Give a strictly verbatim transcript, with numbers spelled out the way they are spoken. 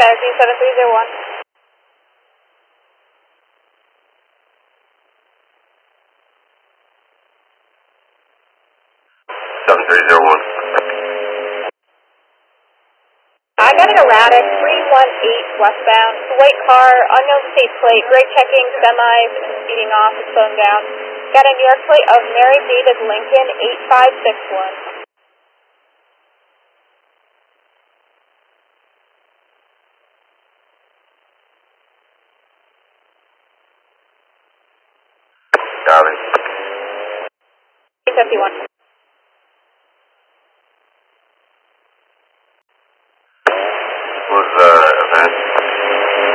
Energy seven three zero one. seven three zero one. I got an erratic three one eight westbound. It's a white car, unknown state plate, brake checking, semi, speeding off, and slowing down. Got a New York plate of Mary David Lincoln eight five six one. Copy. eight fifty one.